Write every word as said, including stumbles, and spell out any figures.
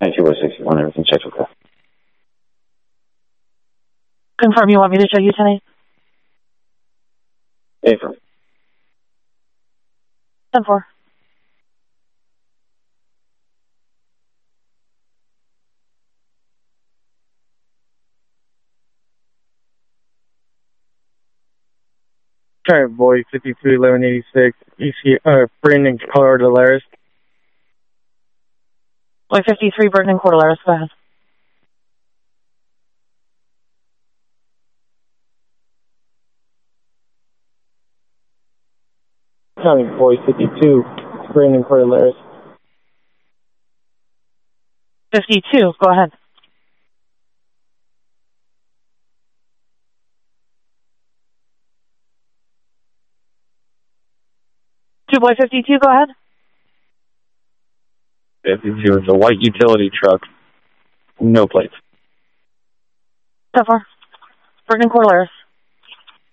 ninety-two oh sixty-one, everything checks okay. Confirm you want me to show you tonight? Affirm. ten four. Alright, boy, fifty-three eleven eighty-six, E C, uh, Brandon Cordilleras. Boy fifty-three, Brandon Cordilleras, go ahead. County Boy fifty-two, Brandon Cordilleras. fifty-two, go ahead. Two Boy fifty-two, go ahead. fifty-two is a white utility truck. No plates. ten four. Brandon Cordilleras.